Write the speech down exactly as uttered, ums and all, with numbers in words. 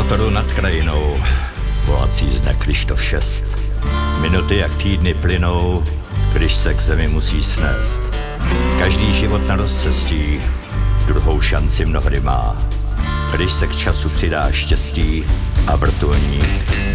motoru nad krajinou volací zde Kryštof šest. Minuty jak týdny plynou, když se k zemi musí snést. Každý život na rozcestí druhou šanci mnohdy má, když se k času přidá štěstí a vrtulník